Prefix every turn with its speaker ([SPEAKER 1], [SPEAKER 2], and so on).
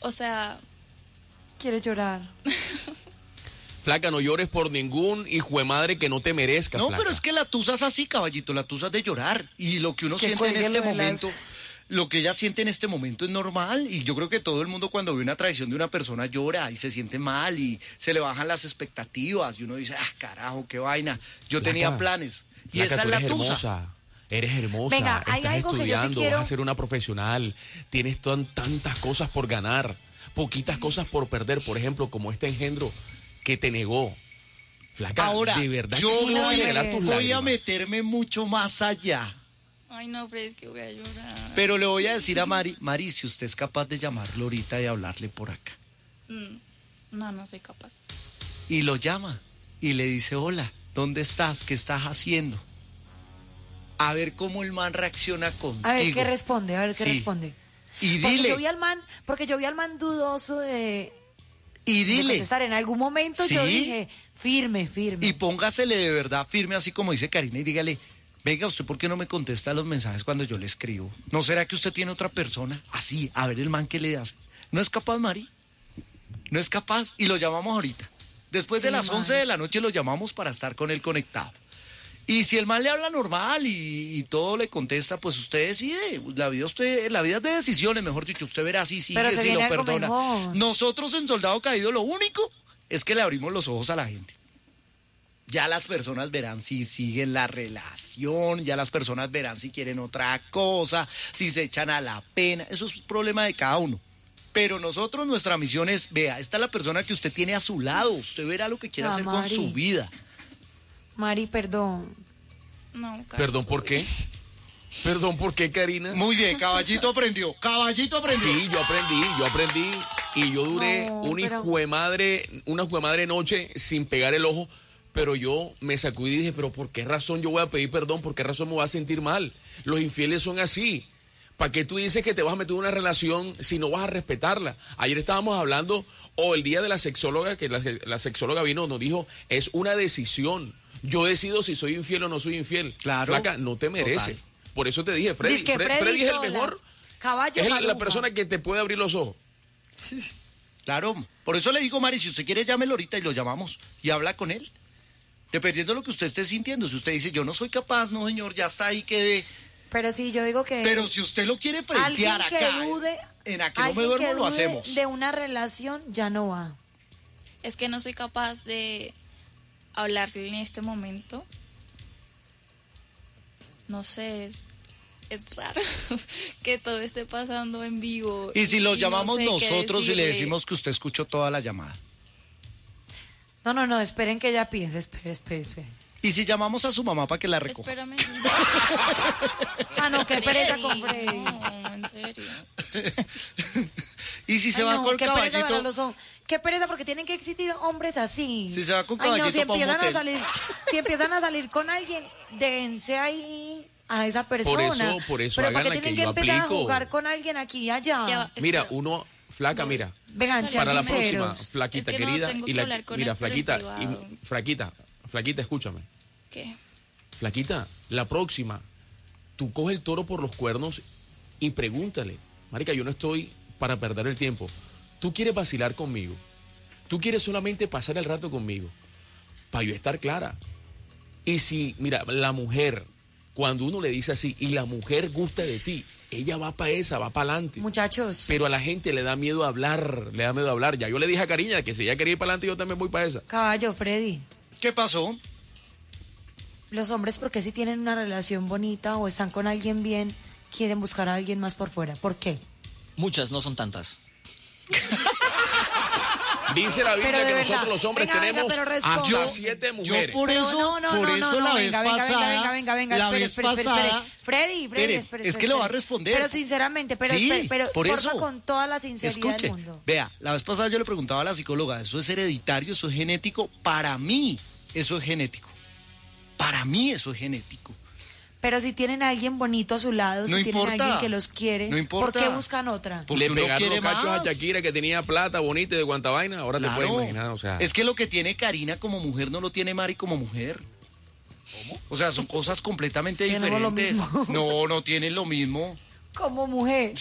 [SPEAKER 1] O sea,
[SPEAKER 2] Quiere llorar.
[SPEAKER 3] Flaca, no llores por ningún hijo de madre que no te merezca,
[SPEAKER 4] No,
[SPEAKER 3] flaca.
[SPEAKER 4] pero es que la tusa es así, caballito, la tusa es de llorar. Y lo que uno
[SPEAKER 2] Es que
[SPEAKER 4] siente en este
[SPEAKER 2] cuélguelo de las-
[SPEAKER 4] momento, lo que ella siente en este momento es normal. Y yo creo que todo el mundo cuando ve una traición de una persona llora y se siente mal y se le bajan las expectativas. Y uno dice, carajo, qué vaina. Yo
[SPEAKER 3] Flaca,
[SPEAKER 4] tenía planes. Y
[SPEAKER 3] Flaca,
[SPEAKER 4] esa
[SPEAKER 3] tú
[SPEAKER 4] es la
[SPEAKER 3] eres
[SPEAKER 4] tusa.
[SPEAKER 3] hermosa. Eres hermosa,
[SPEAKER 2] Venga, hay
[SPEAKER 3] estás
[SPEAKER 2] algo que yo sí
[SPEAKER 3] estudiando,
[SPEAKER 2] quiero-
[SPEAKER 3] vas a ser una profesional, tienes tantas cosas por ganar, poquitas cosas por perder, por ejemplo, como este engendro que te negó. Flaca,
[SPEAKER 4] Ahora,
[SPEAKER 3] de verdad
[SPEAKER 4] yo
[SPEAKER 3] que
[SPEAKER 4] voy,
[SPEAKER 3] vas a regalar tus
[SPEAKER 4] voy a
[SPEAKER 3] lágrimas.
[SPEAKER 4] meterme mucho más allá.
[SPEAKER 1] ay no, Freddy, es que voy a llorar.
[SPEAKER 4] Pero le voy a decir a Mari, si usted es capaz de llamarlo ahorita y hablarle por acá.
[SPEAKER 1] No, no soy capaz.
[SPEAKER 4] Y lo llama y le dice, hola, ¿dónde estás? ¿Qué estás haciendo? A ver cómo el man reacciona contigo.
[SPEAKER 2] A ver qué responde,
[SPEAKER 4] Sí.
[SPEAKER 2] responde.
[SPEAKER 4] Y
[SPEAKER 2] Porque
[SPEAKER 4] dile,
[SPEAKER 2] yo vi al man dudoso de
[SPEAKER 4] y dile.
[SPEAKER 2] contestar. En algún momento
[SPEAKER 4] Sí.
[SPEAKER 2] yo dije, firme.
[SPEAKER 4] Y póngasele de verdad firme, así como dice Karina, y dígale, venga, ¿usted por qué no me contesta los mensajes cuando yo le escribo? ¿No será que usted tiene otra persona? Así, a ver el man que le hace. ¿No es capaz, Mari? ¿No es capaz? Y lo llamamos ahorita. Después de
[SPEAKER 2] Sí,
[SPEAKER 4] las
[SPEAKER 2] man.
[SPEAKER 4] 11 de la noche lo llamamos para estar con él conectado. Y si el man le habla normal y todo le contesta, pues usted decide. La vida es de decisiones, mejor dicho. Usted verá si sigue,
[SPEAKER 2] Pero se
[SPEAKER 4] si lo
[SPEAKER 2] viene algo
[SPEAKER 4] perdona.
[SPEAKER 2] mejor.
[SPEAKER 4] Nosotros en Soldado Caído lo único es que le abrimos los ojos a la gente. Ya las personas verán si siguen la relación, ya las personas verán si quieren otra cosa, si se echan a la pena. Eso es problema de cada uno. Pero nosotros, nuestra misión es, vea, esta es la persona que usted tiene a su lado. Usted verá lo que quiere hacer con
[SPEAKER 2] Mari.
[SPEAKER 4] su vida.
[SPEAKER 2] Mari, perdón.
[SPEAKER 1] No, Carlos,
[SPEAKER 3] ¿Perdón por qué? ¿Perdón por qué, Karina?
[SPEAKER 4] Muy bien, caballito aprendió. Caballito aprendió.
[SPEAKER 3] Sí, yo aprendí y yo duré
[SPEAKER 2] No,
[SPEAKER 3] una
[SPEAKER 2] pero-
[SPEAKER 3] hijo de madre noche sin pegar el ojo, pero yo me sacudí y dije, pero ¿por qué razón yo voy a pedir perdón? ¿Por qué razón me voy a sentir mal? Los infieles son así. ¿Para qué tú dices que te vas a meter en una relación si no vas a respetarla? Ayer estábamos hablando, o el día de la sexóloga, que la sexóloga vino, nos dijo, es una decisión. Yo decido si soy infiel o no soy infiel.
[SPEAKER 4] Claro.
[SPEAKER 3] Flaca, no te merece.
[SPEAKER 4] Total.
[SPEAKER 3] Por eso te dije, Freddy.
[SPEAKER 2] Dizque
[SPEAKER 3] Freddy es el
[SPEAKER 2] sola.
[SPEAKER 3] mejor.
[SPEAKER 2] Caballo
[SPEAKER 3] Es la
[SPEAKER 2] maluca.
[SPEAKER 3] persona que te puede abrir los ojos.
[SPEAKER 4] Claro, por eso le digo, Mari, si usted quiere llámelo ahorita y lo llamamos y habla con él. Dependiendo de lo que usted esté sintiendo. Si usted dice, yo no soy capaz, no señor, ya está ahí, quedé.
[SPEAKER 2] Pero sí, yo digo que
[SPEAKER 4] Pero si usted lo quiere
[SPEAKER 2] alguien
[SPEAKER 4] frentear
[SPEAKER 2] que
[SPEAKER 4] acá,
[SPEAKER 2] dude,
[SPEAKER 4] en a que no me
[SPEAKER 2] alguien
[SPEAKER 4] duermo,
[SPEAKER 2] que
[SPEAKER 4] lo
[SPEAKER 2] dude
[SPEAKER 4] hacemos.
[SPEAKER 2] de una relación ya no va.
[SPEAKER 1] es que no soy capaz de hablarle en este momento. No sé, es raro que todo esté pasando en vivo.
[SPEAKER 4] Y si lo
[SPEAKER 1] no
[SPEAKER 4] llamamos
[SPEAKER 1] sé qué
[SPEAKER 4] nosotros y le
[SPEAKER 1] decirle.
[SPEAKER 4] decimos que usted escuchó toda la llamada.
[SPEAKER 2] No, esperen que ella piense, espere.
[SPEAKER 4] Y si llamamos a su mamá para que la recoja.
[SPEAKER 1] Espérame.
[SPEAKER 2] Ah, no, qué pereza con
[SPEAKER 1] Freddy,
[SPEAKER 2] Freddy.
[SPEAKER 1] no, en serio.
[SPEAKER 4] Y si se
[SPEAKER 2] Ay,
[SPEAKER 4] va
[SPEAKER 2] no,
[SPEAKER 4] con el
[SPEAKER 2] qué pereza para
[SPEAKER 4] caballito,
[SPEAKER 2] los hombres. Qué pereza, porque tienen que existir hombres así.
[SPEAKER 4] Si se va con
[SPEAKER 2] Ay, no,
[SPEAKER 4] caballito
[SPEAKER 2] si
[SPEAKER 4] pa' un
[SPEAKER 2] empiezan a
[SPEAKER 4] motel.
[SPEAKER 2] salir, si empiezan a salir con alguien, dense ahí a esa persona.
[SPEAKER 3] por eso
[SPEAKER 2] Pero
[SPEAKER 3] hagan
[SPEAKER 2] ¿para qué
[SPEAKER 3] la
[SPEAKER 2] tienen
[SPEAKER 3] que
[SPEAKER 2] que
[SPEAKER 3] yo
[SPEAKER 2] empezar
[SPEAKER 3] aplico.
[SPEAKER 2] a jugar con alguien aquí y allá?
[SPEAKER 1] Ya va.
[SPEAKER 3] Mira,
[SPEAKER 1] Espera.
[SPEAKER 3] uno, flaca,
[SPEAKER 1] No.
[SPEAKER 3] mira.
[SPEAKER 2] Vengan, sean
[SPEAKER 3] Para la próxima,
[SPEAKER 2] sinceros.
[SPEAKER 3] flaquita,
[SPEAKER 1] Es que no
[SPEAKER 3] querida.
[SPEAKER 1] tengo
[SPEAKER 3] y
[SPEAKER 1] que
[SPEAKER 3] la,
[SPEAKER 1] hablar con
[SPEAKER 3] mira,
[SPEAKER 1] él por el
[SPEAKER 3] flaquita,
[SPEAKER 1] privado.
[SPEAKER 3] flaquita, escúchame.
[SPEAKER 1] ¿Qué?
[SPEAKER 3] Flaquita, la próxima, tú coge el toro por los cuernos y pregúntale, marica, yo no estoy para perder el tiempo. Tú quieres vacilar conmigo. Tú quieres solamente pasar el rato conmigo. Para yo estar clara. Y si, mira, la mujer, cuando uno le dice así, y la mujer gusta de ti, ella va para esa, va para adelante.
[SPEAKER 2] Muchachos,
[SPEAKER 3] Pero a la gente le da miedo hablar, Ya yo le dije a Karina que si ella quería ir para adelante, yo también voy para esa.
[SPEAKER 2] caballo, Freddy.
[SPEAKER 4] ¿qué pasó?
[SPEAKER 2] Los hombres, porque si tienen una relación bonita o están con alguien bien, quieren buscar a alguien más por fuera. ¿Por qué?
[SPEAKER 5] Muchas, no son tantas.
[SPEAKER 3] Dice la Biblia
[SPEAKER 2] Pero de
[SPEAKER 3] que
[SPEAKER 2] verdad.
[SPEAKER 3] nosotros los hombres
[SPEAKER 2] Venga,
[SPEAKER 3] tenemos
[SPEAKER 2] pero responda.
[SPEAKER 3] hasta 7
[SPEAKER 4] Yo
[SPEAKER 3] mujeres.
[SPEAKER 4] por
[SPEAKER 2] Pero
[SPEAKER 4] eso, la vez pasada,
[SPEAKER 2] espere. Freddy,
[SPEAKER 4] Espere,
[SPEAKER 2] espere.
[SPEAKER 4] es que le va a responder.
[SPEAKER 2] Pero sinceramente, pero,
[SPEAKER 4] Sí,
[SPEAKER 2] pero
[SPEAKER 4] por
[SPEAKER 2] porfa,
[SPEAKER 4] eso.
[SPEAKER 2] con toda la sinceridad
[SPEAKER 4] Escuche,
[SPEAKER 2] del mundo.
[SPEAKER 4] vea, la vez pasada yo le preguntaba a la psicóloga, ¿eso es hereditario, eso es genético? Para mí, eso es genético. Para mí, eso es genético.
[SPEAKER 2] Pero si tienen a alguien bonito a su lado,
[SPEAKER 4] No
[SPEAKER 2] si tienen a
[SPEAKER 4] importa.
[SPEAKER 2] alguien que los quiere,
[SPEAKER 4] No importa.
[SPEAKER 2] ¿por qué buscan otra?
[SPEAKER 4] Porque
[SPEAKER 3] Le
[SPEAKER 4] uno
[SPEAKER 3] pegaron
[SPEAKER 4] quiere
[SPEAKER 3] los cachos
[SPEAKER 4] más.
[SPEAKER 3] a Shakira que tenía plata, bonita y de cuanta vaina. Ahora te puedes imaginar, o sea.
[SPEAKER 4] Es que lo que tiene Karina como mujer no lo tiene Mari como mujer. ¿Cómo? O sea, son cosas completamente
[SPEAKER 2] Tenemos lo
[SPEAKER 4] diferentes.
[SPEAKER 2] mismo.
[SPEAKER 4] No tienen lo mismo.
[SPEAKER 2] Como mujer.